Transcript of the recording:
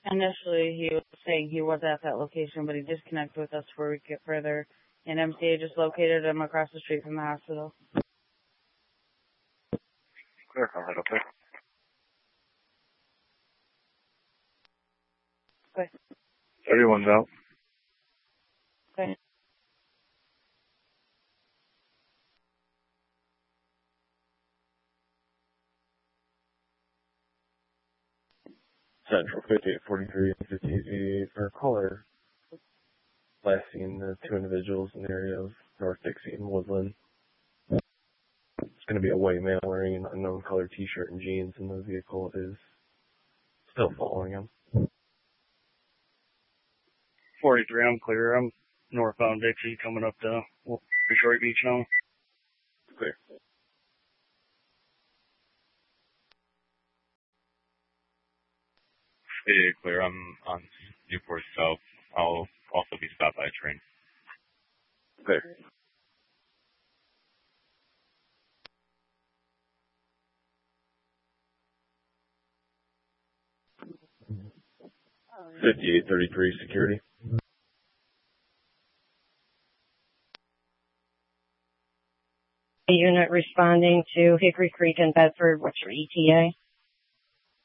Initially, he was saying he was at that location, but he disconnected with us before we could get further. And MCA just located him across the street from the hospital. Clear, I'll head up there. Okay. Everyone's out. Okay. Central 5843 and 5888 for a caller. Last seen the two individuals in the area of North Dixie and Woodland. It's going to be a white man wearing an unknown color t-shirt and jeans, and the vehicle is still following him. 43, I'm clear. I'm northbound Dixie coming up to Detroit Beach now. Clear. Hey, clear. I'm on Newport South. I'll also be stopped by a train. Clear. Oh, 5833 security. A unit responding to Hickory Creek and Bedford. What's your ETA?